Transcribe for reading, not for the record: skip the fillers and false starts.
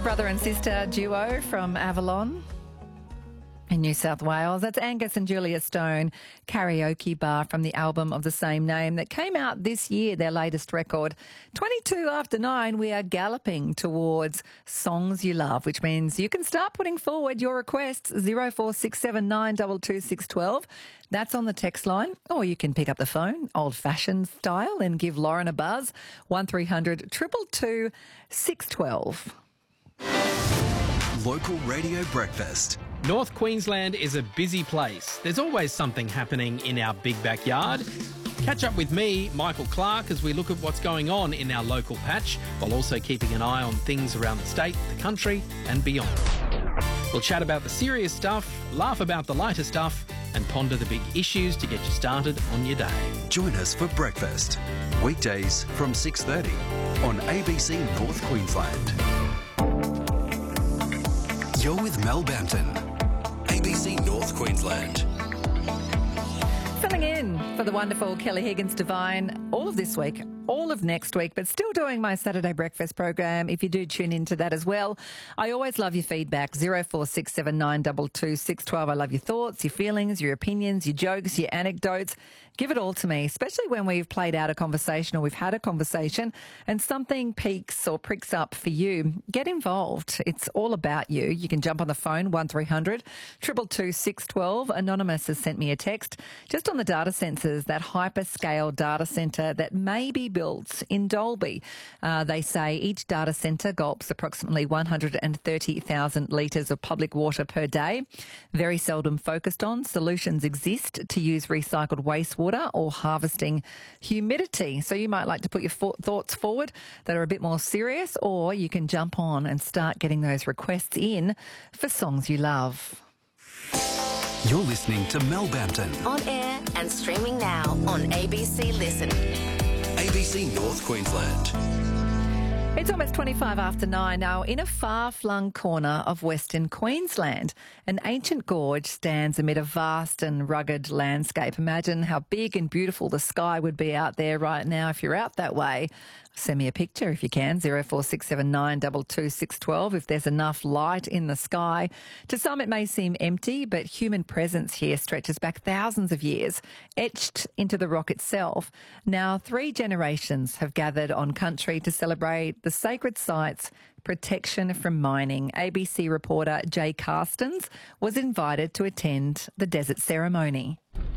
Brother and sister duo from Avalon in New South Wales. That's Angus and Julia Stone, Karaoke Bar, from the album of the same name that came out this year, their latest record. 22 after 9, we are galloping towards Songs You Love, which means you can start putting forward your requests. 0467 That's on the text line, or you can pick up the phone, old-fashioned style, and give Lauren a buzz. 1300 222 612. Local Radio Breakfast. North Queensland is a busy place. There's always something happening in our big backyard. Catch up with me, Michael Clark, as we look at what's going on in our local patch, while also keeping an eye on things around the state, the country and beyond. We'll chat about the serious stuff, laugh about the lighter stuff and ponder the big issues to get you started on your day. Join us for breakfast. Weekdays from 6:30 on ABC North Queensland. You're with Mel Bampton, ABC North Queensland. Filling in for the wonderful Kelly Higgins Divine all of this week, all of next week, but still doing my Saturday breakfast program. If you do tune into that as well, I always love your feedback. 0467 I love your thoughts, your feelings, your opinions, your jokes, your anecdotes. Give it all to me, especially when we've played out a conversation or we've had a conversation and something peaks or pricks up for you. Get involved. It's all about you. You can jump on the phone, 1300 222 612. Anonymous has sent me a text just on the data centres, that hyperscale data centre that may be built in Dalby. They say each data centre gulps approximately 130,000 litres of public water per day. Very seldom focused on. Solutions exist to use recycled wastewater or harvesting humidity. So you might like to put your thoughts forward that are a bit more serious, or you can jump on and start getting those requests in for songs you love. You're listening to Mel Bampton. On air and streaming now on ABC Listen. ABC North Queensland. It's almost 25 after 9 now. In a far-flung corner of Western Queensland, an ancient gorge stands amid a vast and rugged landscape. Imagine how big and beautiful the sky would be out there right now if you're out that way. Send me a picture if you can, 0467 if there's enough light in the sky. To some it may seem empty, but human presence here stretches back thousands of years, etched into the rock itself. Now 3 generations have gathered on country to celebrate the sacred site's protection from mining. ABC reporter Jay Carstens was invited to attend the desert ceremony.